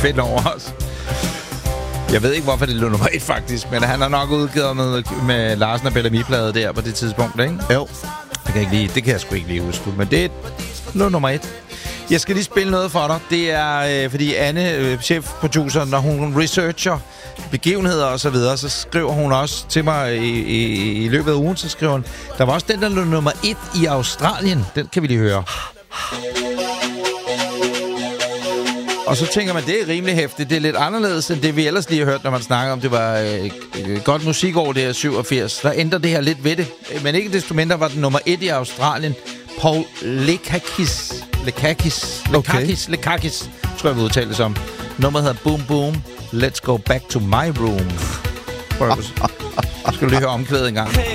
fedt over os. Jeg ved ikke, hvorfor det lå nummer 1, faktisk. Men han har nok udgivet noget med Larsen og Bellamy-plade der på det tidspunkt, ikke? Jo. Det kan jeg sgu ikke lige huske. Men det lå nummer 1. Jeg skal lige spille noget for dig. Det er, fordi Anne, chefproducer, når hun researcher begivenheder og så videre, så skriver hun også til mig i løbet af ugen, så skriver hun, der var også den, der lå nummer 1 i Australien. Den kan vi lige høre. Og så tænker man, det er rimelig hæftigt. Det er lidt anderledes end det, vi ellers lige har hørt, når man snakker om, det var godt musikår, det her 87. Der ændrer det her lidt ved det. Men ikke desto mindre var den nummer 1 i Australien. Paul Lekakis, tror jeg, vi udtaler det som. Nummeret hedder Boom Boom. Let's go back to my room. Prøv at skal du lige høre omkvædet en gang. Hey